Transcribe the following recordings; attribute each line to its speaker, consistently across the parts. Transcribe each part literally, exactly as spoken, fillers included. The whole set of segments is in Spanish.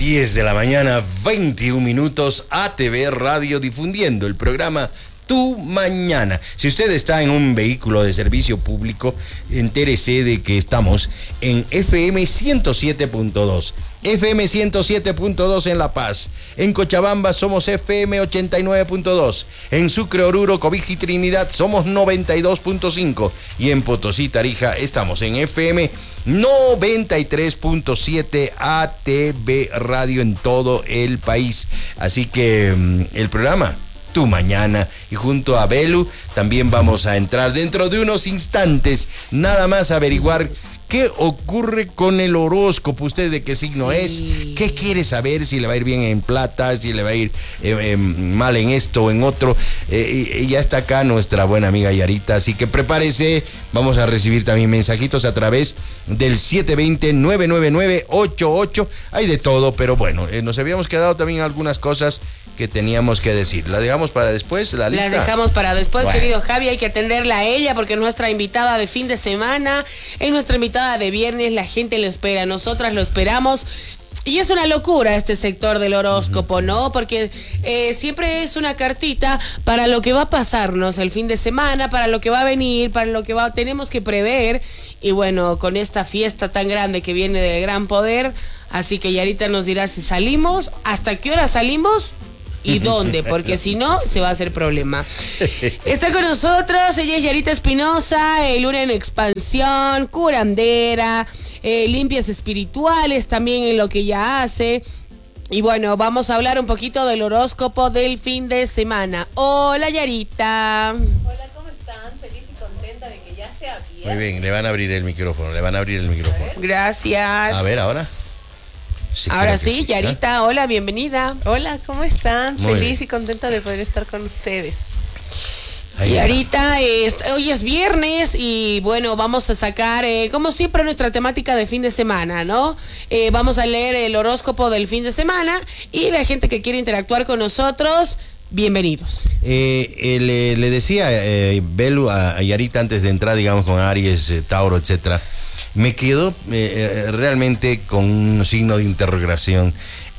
Speaker 1: diez de la mañana, veintiún minutos, A T V Radio difundiendo el programa Tu Mañana. Si usted está en un vehículo de servicio público, entérese de que estamos en F M ciento siete punto dos. F M ciento siete punto dos en La Paz. En Cochabamba somos F M ochenta y nueve punto dos. En Sucre, Oruro, Cobija y Trinidad somos noventa y dos punto cinco. Y en Potosí, Tarija estamos en F M noventa y tres punto siete A T V Radio en todo el país. Así que el programa Tu Mañana, y junto a Belu también vamos a entrar dentro de unos instantes, nada más averiguar qué ocurre con el horóscopo. ¿Usted de qué signo sí. es? ¿Qué quiere saber? Si le va a ir bien en plata, si le va a ir eh, eh, mal en esto o en otro. Eh, y, y ya está acá nuestra buena amiga Yarita, así que prepárese. Vamos a recibir también mensajitos a través del siete dos cero, nueve nueve nueve, ocho ocho. Hay de todo, pero bueno, eh, nos habíamos quedado también algunas cosas que teníamos que decir. ¿La dejamos para después, la lista?
Speaker 2: Las dejamos para después,
Speaker 1: bueno.
Speaker 2: querido Javi. Hay que atenderla a ella porque es nuestra invitada de fin de semana, es nuestra invitada de viernes. La gente lo espera, nosotras lo esperamos. Y es una locura este sector del horóscopo, ¿no? Porque eh, siempre es una cartita para lo que va a pasarnos el fin de semana, para lo que va a venir, para lo que va tenemos que prever. Y bueno, con esta fiesta tan grande que viene del gran poder, así que Yarita nos dirá si salimos, hasta qué hora salimos y dónde, porque si no, se va a hacer problema. Está con nosotros, ella es Yarita Espinosa, eh, Luna en Expansión, curandera, eh, limpias espirituales también en lo que ella hace. Y bueno, vamos a hablar un poquito del horóscopo del fin de semana. Hola, Yarita.
Speaker 3: Hola, ¿cómo están? Feliz y contenta de que ya sea viernes.
Speaker 1: Muy bien, le van a abrir el micrófono, le van a abrir el micrófono.
Speaker 2: Gracias.
Speaker 1: A ver, ahora.
Speaker 2: Sí, Ahora sí, sí, Yarita, ¿eh? Hola, bienvenida.
Speaker 3: Hola, ¿cómo están?
Speaker 1: Muy
Speaker 3: Feliz
Speaker 1: bien.
Speaker 3: y contenta de poder estar con ustedes.
Speaker 2: Ahí Yarita, es, hoy es viernes y bueno, vamos a sacar, eh, como siempre, nuestra temática de fin de semana, ¿no? Eh, vamos a leer el horóscopo del fin de semana y la gente que quiere interactuar con nosotros, bienvenidos.
Speaker 1: Eh, eh, le, le decía eh, Belu a, a Yarita antes de entrar, digamos, con Aries, eh, Tauro, etcétera. Me quedo eh, realmente con un signo de interrogación.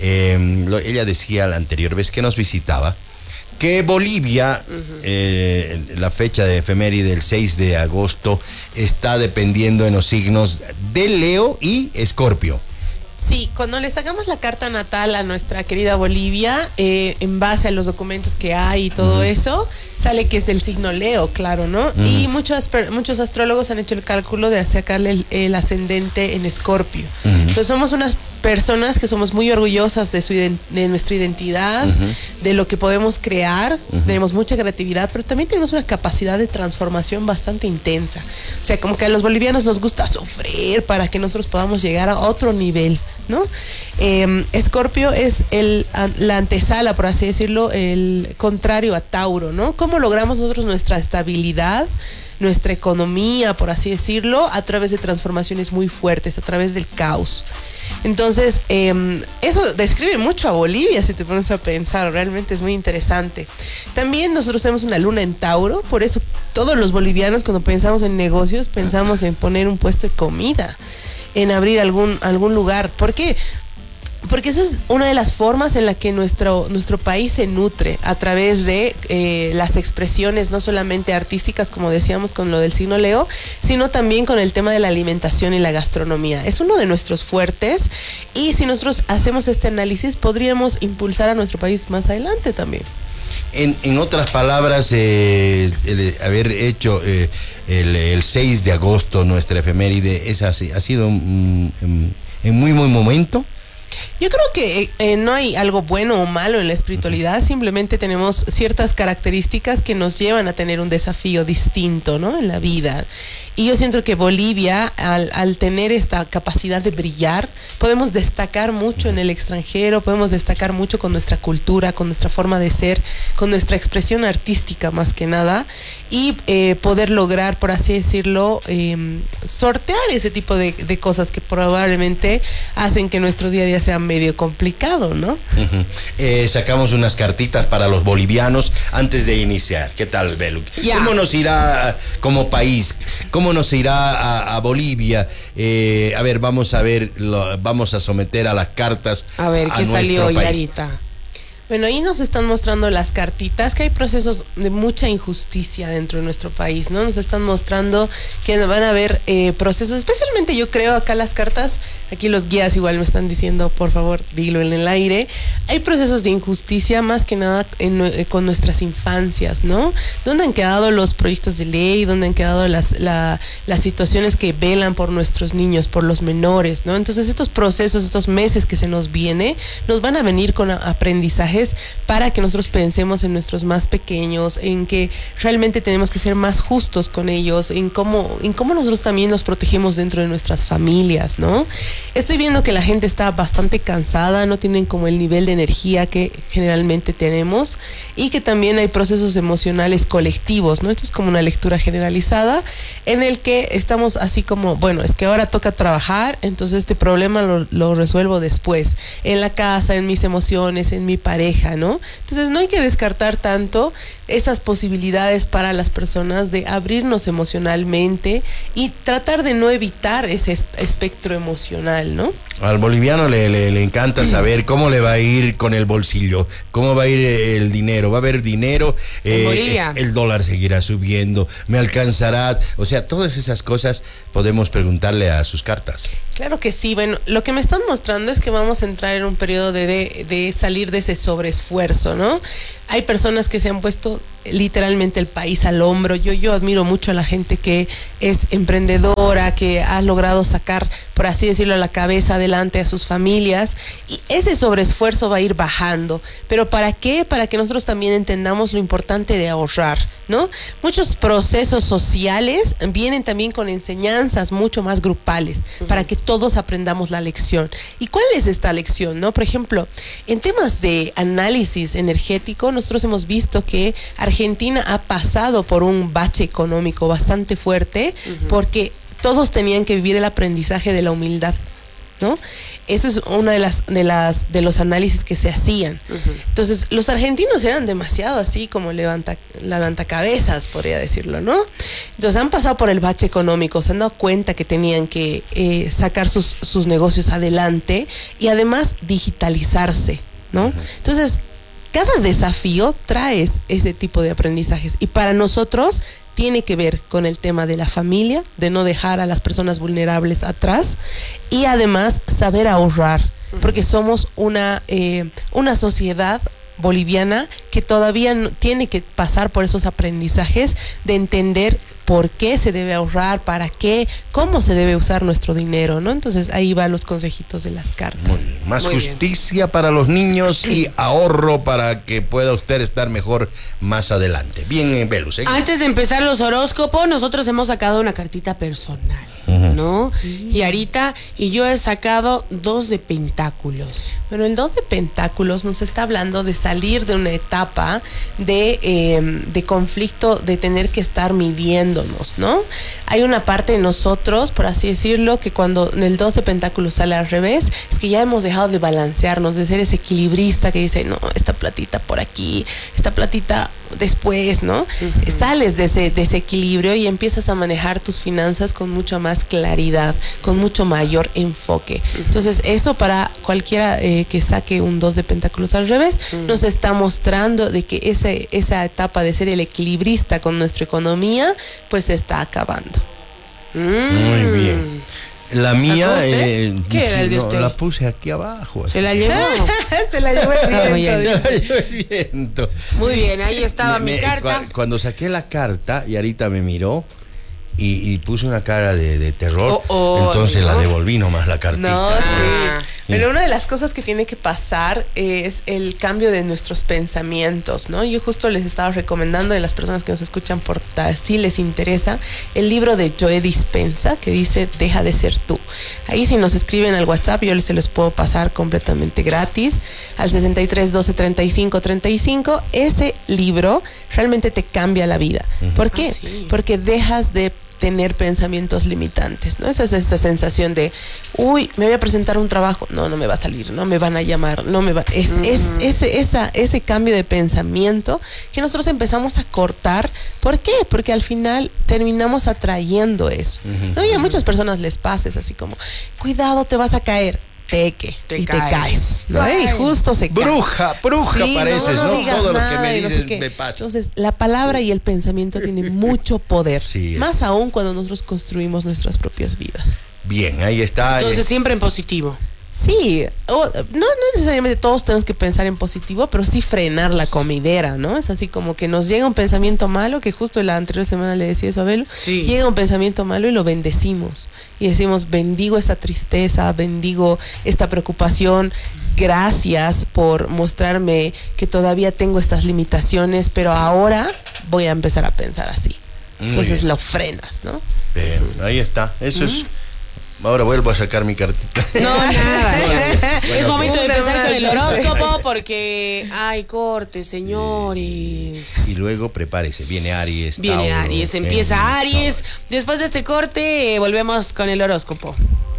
Speaker 1: Eh, lo, ella decía la anterior vez que nos visitaba que Bolivia, uh-huh. eh, la fecha de efeméride del seis de agosto, está dependiendo en los signos de Leo y Escorpio.
Speaker 3: Sí, cuando le sacamos la carta natal a nuestra querida Bolivia, eh, en base a los documentos que hay y todo uh-huh. eso, sale que es del signo Leo, claro, ¿no? Uh-huh. Y muchos, muchos astrólogos han hecho el cálculo de sacarle el, el ascendente en Escorpio. Uh-huh. Entonces somos unas personas que somos muy orgullosas de, su, de nuestra identidad, uh-huh. de lo que podemos crear, uh-huh. tenemos mucha creatividad, pero también tenemos una capacidad de transformación bastante intensa. O sea, como que a los bolivianos nos gusta sufrir para que nosotros podamos llegar a otro nivel, ¿no? Eh, Escorpio es el, la antesala, por así decirlo, el contrario a Tauro, ¿no? ¿Cómo logramos nosotros nuestra estabilidad, nuestra economía, por así decirlo, a través de transformaciones muy fuertes, a través del caos? Entonces, eh, eso describe mucho a Bolivia, si te pones a pensar, realmente es muy interesante. También nosotros tenemos una luna en Tauro, por eso todos los bolivianos cuando pensamos en negocios, pensamos en poner un puesto de comida, en abrir algún, algún lugar. ¿Por qué? Porque eso es una de las formas en la que nuestro, nuestro país se nutre, a través de eh, las expresiones no solamente artísticas, como decíamos con lo del signo Leo, sino también con el tema de la alimentación y la gastronomía. Es uno de nuestros fuertes y si nosotros hacemos este análisis podríamos impulsar a nuestro país más adelante también.
Speaker 1: En, en otras palabras, eh, el haber hecho eh, el, el seis de agosto nuestra efeméride, es así, ha sido un, un, un muy buen momento.
Speaker 3: Yo creo que eh, no hay algo bueno o malo en la espiritualidad, simplemente tenemos ciertas características que nos llevan a tener un desafío distinto, ¿no?, en la vida. Y yo siento que Bolivia, al, al tener esta capacidad de brillar, podemos destacar mucho en el extranjero, podemos destacar mucho con nuestra cultura, con nuestra forma de ser, con nuestra expresión artística más que nada, y eh, poder lograr, por así decirlo, eh, sortear ese tipo de, de cosas que probablemente hacen que nuestro día a día sea medio complicado, ¿no?
Speaker 1: Uh-huh. Eh, sacamos unas cartitas para los bolivianos antes de iniciar. ¿Qué tal, Belu?
Speaker 2: Ya.
Speaker 1: ¿Cómo nos irá como país? ¿Cómo nos irá a, a Bolivia? Eh, a ver, vamos a ver, lo, vamos a someter a las cartas.
Speaker 2: A ver,
Speaker 1: a
Speaker 2: ¿qué salió,
Speaker 1: país.
Speaker 2: Yarita?
Speaker 3: Bueno, ahí nos están mostrando las cartitas, que hay procesos de mucha injusticia dentro de nuestro país, ¿no? Nos están mostrando que van a haber eh, procesos, especialmente yo creo acá las cartas, aquí los guías igual me están diciendo, por favor, dilo en el aire, hay procesos de injusticia más que nada en, eh, con nuestras infancias, ¿no? ¿Dónde han quedado los proyectos de ley? ¿Dónde han quedado las, la, las situaciones que velan por nuestros niños, por los menores, ¿no? Entonces estos procesos, estos meses que se nos viene, nos van a venir con aprendizaje para que nosotros pensemos en nuestros más pequeños, en que realmente tenemos que ser más justos con ellos, en cómo, en cómo nosotros también nos protegemos dentro de nuestras familias, ¿no? Estoy viendo que la gente está bastante cansada, no tienen como el nivel de energía que generalmente tenemos y que también hay procesos emocionales colectivos, ¿no? Esto es como una lectura generalizada en el que estamos así como, bueno, es que ahora toca trabajar, entonces este problema lo, lo resuelvo después, en la casa, en mis emociones, en mi pareja, ¿no? Entonces no hay que descartar tanto esas posibilidades para las personas de abrirnos emocionalmente y tratar de no evitar ese es- espectro emocional, ¿no?
Speaker 1: Al boliviano le, le, le encanta saber cómo le va a ir con el bolsillo, cómo va a ir el dinero, va a haber dinero,
Speaker 2: En Bolivia.
Speaker 1: el dólar seguirá subiendo, me alcanzará, o sea, todas esas cosas podemos preguntarle a sus cartas.
Speaker 3: Claro que sí. Bueno, lo que me están mostrando es que vamos a entrar en un periodo de, de, de salir de ese sobreesfuerzo, ¿no? Hay personas que se han puesto literalmente el país al hombro. Yo, yo admiro mucho a la gente que es emprendedora, que ha logrado sacar, por así decirlo, la cabeza adelante a sus familias. Y ese sobreesfuerzo va a ir bajando. ¿Pero para qué? Para que nosotros también entendamos lo importante de ahorrar, ¿no? Muchos procesos sociales vienen también con enseñanzas mucho más grupales, uh-huh, para que todos aprendamos la lección. ¿Y cuál es esta lección, no? Por ejemplo, en temas de análisis energético, nosotros hemos visto que Argentina ha pasado por un bache económico bastante fuerte, uh-huh, porque todos tenían que vivir el aprendizaje de la humildad, ¿no? Eso es una de las de las de los análisis que se hacían. Uh-huh. Entonces, los argentinos eran demasiado así como levanta levantacabezas, podría decirlo, ¿no? Entonces, han pasado por el bache económico, se han dado cuenta que tenían que eh, sacar sus sus negocios adelante y además digitalizarse, ¿no? Uh-huh. Entonces, cada desafío trae ese tipo de aprendizajes y para nosotros tiene que ver con el tema de la familia, de no dejar a las personas vulnerables atrás y además saber ahorrar, porque somos una, eh, una sociedad boliviana que todavía no, tiene que pasar por esos aprendizajes de entender por qué se debe ahorrar, para qué, cómo se debe usar nuestro dinero, ¿no? Entonces ahí van los consejitos de las cartas.
Speaker 1: Muy bien. Más
Speaker 2: Muy
Speaker 1: justicia
Speaker 2: bien.
Speaker 1: para los niños y ahorro para que pueda usted estar mejor más adelante. Bien, Belu, seguimos.
Speaker 2: Antes de empezar los horóscopos, nosotros hemos sacado una cartita personal, uh-huh, ¿no? Sí. Y Arita y yo he sacado dos de pentáculos.
Speaker 3: Bueno, el dos de pentáculos nos está hablando de salir de una etapa de, eh, de conflicto, de tener que estar midiendo, ¿no? Hay una parte de nosotros, por así decirlo, que cuando el dos de pentáculos sale al revés, es que ya hemos dejado de balancearnos, de ser ese equilibrista que dice, no, esta platita por aquí, esta platita después, ¿no? Uh-huh. Sales de ese desequilibrio y empiezas a manejar tus finanzas con mucha más claridad, con mucho mayor enfoque. Uh-huh. Entonces, eso para cualquiera eh, que saque un dos de pentáculos al revés, uh-huh, nos está mostrando de que ese, esa etapa de ser el equilibrista con nuestra economía, pues se está acabando.
Speaker 1: Mm. Muy bien. La mía, eh,
Speaker 2: ¿qué era el de
Speaker 1: no,
Speaker 2: usted?
Speaker 1: La puse aquí abajo.
Speaker 2: ¿Se la llevó?
Speaker 3: Se la llevó el viento.
Speaker 1: Se la llevó el viento.
Speaker 2: Muy bien, ahí estaba
Speaker 1: Me-
Speaker 2: mi
Speaker 1: me-
Speaker 2: carta.
Speaker 1: cu- Cuando saqué la carta, Yarita me miró y, y puso una cara de, de terror.
Speaker 2: Oh, oh,
Speaker 1: entonces
Speaker 2: ¿no?
Speaker 1: la devolví nomás la cartita.
Speaker 3: No,
Speaker 2: Ah.
Speaker 3: sí. Pero una de las cosas que tiene que pasar es el cambio de nuestros pensamientos, ¿no? Yo justo les estaba recomendando a las personas que nos escuchan por si les interesa el libro de Joe Dispenza que dice Deja de ser tú. Ahí si nos escriben al WhatsApp yo les se los puedo pasar completamente gratis al sesenta y tres, doce, treinta y cinco, treinta y cinco. Ese libro realmente te cambia la vida. ¿Por qué?
Speaker 2: Ah, sí.
Speaker 3: Porque dejas de tener pensamientos limitantes, ¿no? Esa es esta sensación de, uy, me voy a presentar un trabajo, no, no me va a salir, no me van a llamar, no me va, es, mm. es ese, esa, ese cambio de pensamiento que nosotros empezamos a cortar. ¿Por qué? Porque al final terminamos atrayendo eso, uh-huh. ¿no? Y a muchas personas les pasa, es así como, cuidado, te vas a caer. Teque,
Speaker 2: te
Speaker 3: y
Speaker 2: caes.
Speaker 3: te caes, ¿no? Y justo se cae.
Speaker 1: Bruja, bruja
Speaker 3: sí,
Speaker 1: pareces, ¿no?
Speaker 3: no, no
Speaker 1: ¿no? Todo
Speaker 3: nada,
Speaker 1: lo que me
Speaker 3: no
Speaker 1: dices
Speaker 3: sé
Speaker 1: me pasa.
Speaker 3: Entonces, la palabra y el pensamiento tienen mucho poder.
Speaker 1: Sí,
Speaker 3: más aún cuando nosotros construimos nuestras propias vidas.
Speaker 1: Bien, ahí está.
Speaker 2: Entonces, siempre en positivo.
Speaker 3: Sí, o, no, no necesariamente todos tenemos que pensar en positivo, pero sí frenar la comidera, ¿no? Es así como que nos llega un pensamiento malo, que justo la anterior semana le decía eso a Belu,
Speaker 2: sí.
Speaker 3: llega un pensamiento malo y lo bendecimos. Y decimos, bendigo esta tristeza, bendigo esta preocupación, gracias por mostrarme que todavía tengo estas limitaciones, pero ahora voy a empezar a pensar así.
Speaker 1: Muy
Speaker 3: Entonces
Speaker 1: bien.
Speaker 3: lo frenas, ¿no?
Speaker 1: Bien, ahí está, eso uh-huh. es... Ahora vuelvo a sacar mi cartita.
Speaker 2: No, nada. Bueno, es momento de empezar
Speaker 3: no,
Speaker 2: con el
Speaker 3: no,
Speaker 2: horóscopo porque hay corte, señores.
Speaker 1: Y luego prepárese, viene Aries.
Speaker 2: Viene
Speaker 1: Tauro,
Speaker 2: Aries, empieza
Speaker 1: Géminis,
Speaker 2: Aries.
Speaker 1: Tauro.
Speaker 2: Después de este corte, eh, volvemos con el horóscopo.